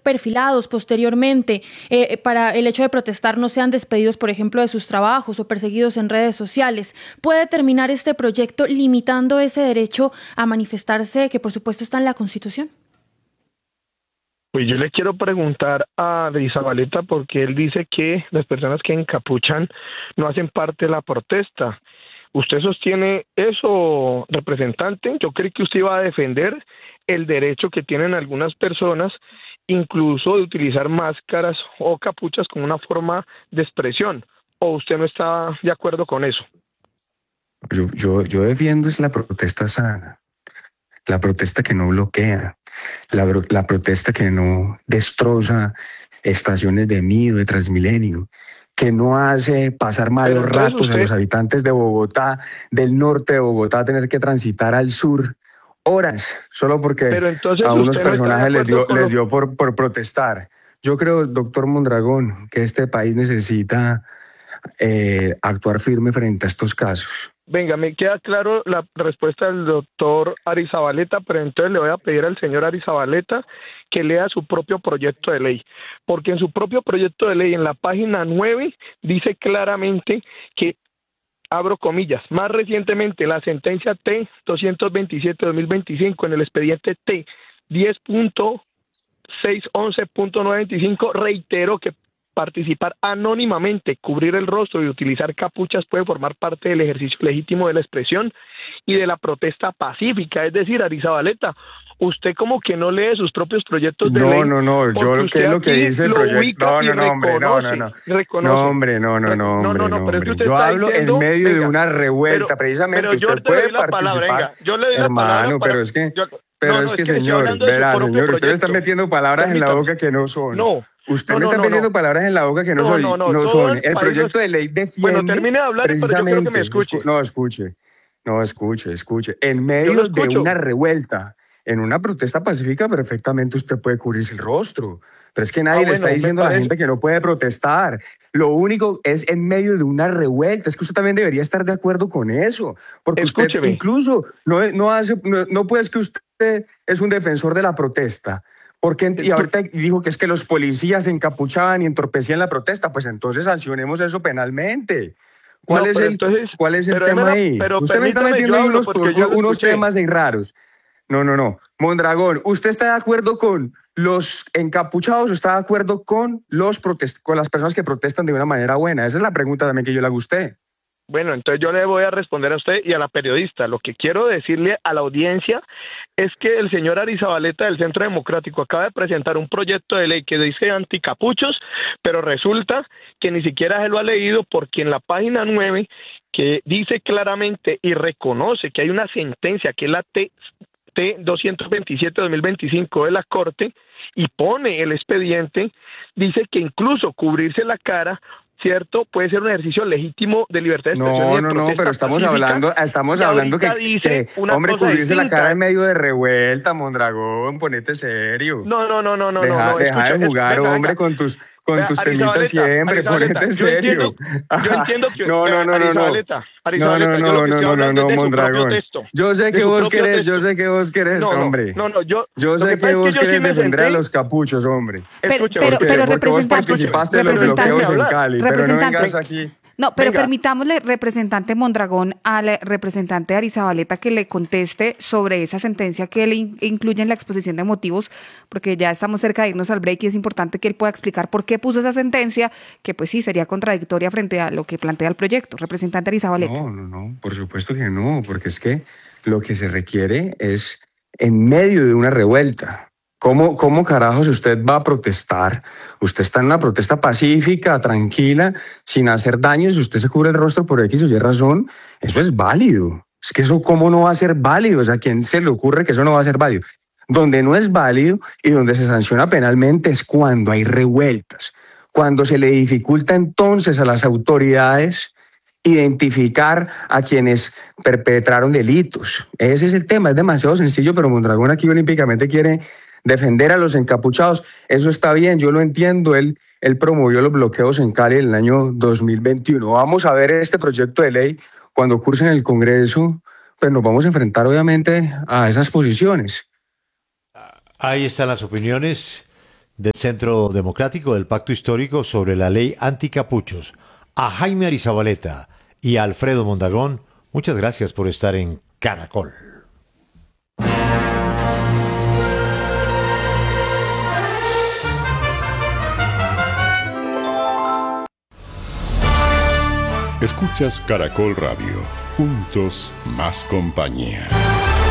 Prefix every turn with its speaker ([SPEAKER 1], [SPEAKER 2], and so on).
[SPEAKER 1] perfilados posteriormente para el hecho de protestar no sean despedidos, por ejemplo, de sus trabajos o perseguidos en redes sociales. ¿Puede terminar este proyecto limitando ese derecho a manifestarse, que por supuesto está en la Constitución?
[SPEAKER 2] Pues yo le quiero preguntar a Zabaleta porque él dice que las personas que encapuchan no hacen parte de la protesta. ¿Usted sostiene eso, representante? Yo creí que usted iba a defender el derecho que tienen algunas personas, incluso de utilizar máscaras o capuchas como una forma de expresión. ¿O usted no está de acuerdo con eso?
[SPEAKER 3] Yo defiendo es la protesta sana, la protesta que no bloquea, la protesta que no destroza estaciones de Mido, de Transmilenio, que no hace pasar malos ratos a los habitantes de Bogotá, del norte de Bogotá, tener que transitar al sur horas, solo porque a unos personajes les dio por protestar. Yo creo, doctor Mondragón, que este país necesita actuar firme frente a estos casos.
[SPEAKER 2] Venga, me queda claro la respuesta del doctor Arizabaleta, pero entonces le voy a pedir al señor Arizabaleta que lea su propio proyecto de ley, porque en su propio proyecto de ley, en la página 9, dice claramente que, abro comillas, más recientemente la sentencia T 227-2025 en el expediente T 10.611.925 reiteró que participar anónimamente, cubrir el rostro y utilizar capuchas puede formar parte del ejercicio legítimo de la expresión y de la protesta pacífica. Es decir, Arizabaleta, usted como que no lee sus propios proyectos de ley.
[SPEAKER 3] No, yo qué es lo que dice el proyecto. Yo hablo en medio de una revuelta, precisamente. Usted puede participar, hermano, pero es que... señor, verá, señor, usted me está metiendo palabras en la boca que no son. Usted me está metiendo palabras en la boca que no son. El proyecto de ley defiende...
[SPEAKER 2] Bueno, termine de hablar, pero yo quiero que me escuche.
[SPEAKER 3] Escuche. En medio de una revuelta, en una protesta pacífica, perfectamente usted puede cubrirse el rostro. Pero es que nadie le está diciendo a la gente que no puede protestar. Lo único es en medio de una revuelta. Es que usted también debería estar de acuerdo con eso. Porque usted incluso no puede, es que usted es un defensor de la protesta. Y ahorita dijo que es que los policías se encapuchaban y entorpecían la protesta. Pues entonces sancionemos eso penalmente. ¿Cuál es el tema ahí? Usted me está metiendo en unos temas ahí raros. No. Mondragón, ¿usted está de acuerdo con los encapuchados o está de acuerdo con con las personas que protestan de una manera buena? Esa es la pregunta también que yo le hago a usted.
[SPEAKER 2] Bueno, entonces yo le voy a responder a usted y a la periodista. Lo que quiero decirle a la audiencia es que el señor Arizabaleta del Centro Democrático acaba de presentar un proyecto de ley que dice anticapuchos, pero resulta que ni siquiera se lo ha leído porque en la página 9, que dice claramente y reconoce que hay una sentencia que es la T 227-2025 de la Corte y pone el expediente, dice que incluso cubrirse la cara, ¿cierto?, puede ser un ejercicio legítimo de libertad de expresión.
[SPEAKER 3] No, pero estamos hablando que hombre, cubrirse la cara en medio de revuelta, Mondragón, ponete serio.
[SPEAKER 2] No.
[SPEAKER 3] Deja de jugar, hombre, con tus temitas siempre, ponete serio.
[SPEAKER 2] Yo entiendo que...
[SPEAKER 3] No, Mondragón. Yo sé que vos querés, hombre. Yo sé que vos querés defender a los capuchos, hombre.
[SPEAKER 1] Pero
[SPEAKER 3] porque vos participaste de los bloqueos en Cali, pero no vengas aquí...
[SPEAKER 4] No, pero permitámosle, representante Mondragón, al representante Arizabaleta que le conteste sobre esa sentencia que él incluye en la exposición de motivos, porque ya estamos cerca de irnos al break y es importante que él pueda explicar por qué puso esa sentencia, que pues sí, sería contradictoria frente a lo que plantea el proyecto. Representante Arizabaleta.
[SPEAKER 3] No, por supuesto que no, porque es que lo que se requiere es en medio de una revuelta. ¿Cómo carajos usted va a protestar? Usted está en una protesta pacífica, tranquila, sin hacer daño. Si usted se cubre el rostro por X o Y razón, eso es válido. Es que eso, ¿cómo no va a ser válido? O sea, ¿a quién se le ocurre que eso no va a ser válido? Donde no es válido y donde se sanciona penalmente es cuando hay revueltas, cuando se le dificulta entonces a las autoridades identificar a quienes perpetraron delitos. Ese es el tema, es demasiado sencillo, pero Mondragón aquí olímpicamente quiere defender a los encapuchados. Eso está bien, yo lo entiendo. Él promovió los bloqueos en Cali en el año 2021. Vamos a ver este proyecto de ley cuando curse en el Congreso, pues nos vamos a enfrentar obviamente a esas posiciones.
[SPEAKER 5] Ahí están las opiniones del Centro Democrático del Pacto Histórico sobre la Ley Anticapuchos. A Jaime Arizabaleta y a Alfredo Mondragón, muchas gracias por estar en Caracol.
[SPEAKER 6] Escuchas Caracol Radio. Juntos, más compañía.